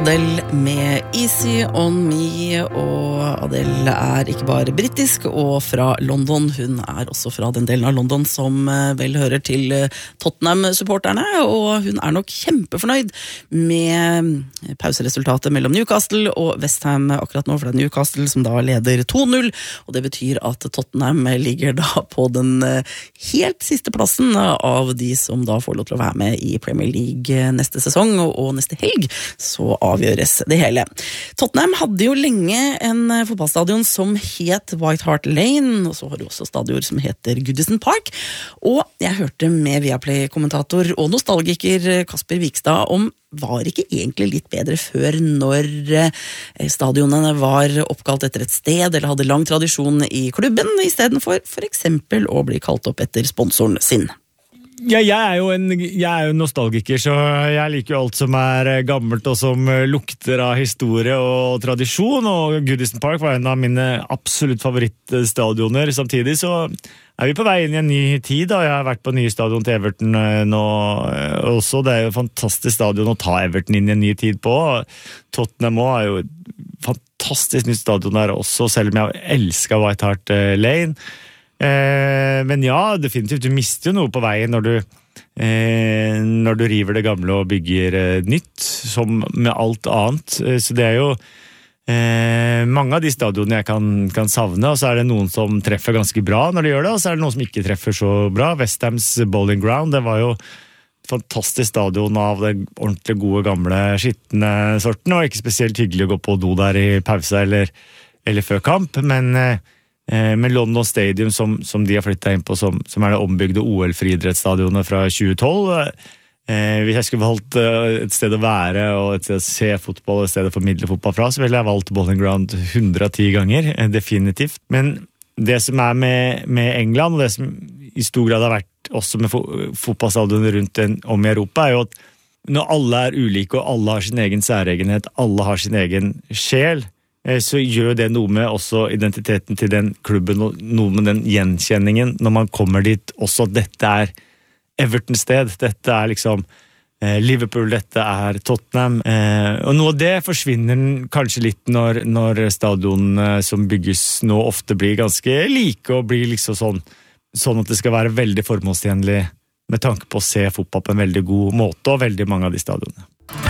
Adele med Easy on Me, og Adele ikke bare britisk og fra London, hun også fra den delen av London som vel hører til Tottenham-supporterne, og hun nok kjempefornøyd med pauseresultatet mellom Newcastle og West Ham akkurat nå, for det Newcastle som da leder 2-0, og det betyr at Tottenham ligger da på den helt siste plassen av de som da får lov til å være med i Premier League neste sesong og neste helg, så avgjøres det hele. Tottenham hadde jo lenge en fotballstadion som het White Hart Lane, og så har du også stadioner som heter Goodison Park, og jeg hørte med Viaplay-kommentator og nostalgiker Kasper Vikstad om var ikke egentlig litt bedre før når stadionene var oppkalt etter et sted eller hadde lang tradisjon i klubben, i stedet for eksempel å bli kalt opp etter sponsoren sin. Ja, jeg jo nostalgiker, så jeg liker jo alt som gammelt og som lukter av historie og tradisjon, og Goodison Park var en av mine absolutt favorittstadioner. Samtidig så vi på vei inn i en ny tid, og jeg har vært på nye stadion til Everton nå også. Det jo et fantastisk stadion å ta Everton inn i en ny tid på. Tottenham også jo et fantastisk nytt stadion der også, selv om jeg elsket White Hart Lane. Men ja, definitivt, du mister jo noe på veien når du river det gamle og bygger nytt, som med alt annet. Så det jo mange av de stadionene jeg kan savne, og så det noen som treffer ganske bra når de gjør det, og så det noen som ikke treffer så bra. West Hams Bowling Ground, det var jo et fantastisk stadion av den ordentlig gode, gamle, skittende sorten, og ikke spesielt hyggelig å gå på do der i pause eller før kamp, men London Stadium som de har flyttet inn på, som det ombygde OL-friidrettsstadionet fra 2012. Hvis jeg skulle valgt et sted å være og et sted å se fotball og et sted å formidle fotball fra, så ville jeg valgt Bowling Ground 110 ganger, definitivt. Men det som med England, og det som i stor grad har vært også med fotballstadioner rundt om i Europa, jo at når alle ulike og alle har sin egen særegenhet, alle har sin egen sjel, så gjør det noe med også identiteten til den klubben og noe med den gjenkjenningen når man kommer dit også at dette Everton sted, dette liksom Liverpool, dette Tottenham og noe av det forsvinner kanskje litt når stadionene som bygges nå ofte blir ganske like og blir liksom sånn at det skal være veldig formålstjenlig med tanke på å se fotball på en veldig god måte og veldig mange av de stadionene.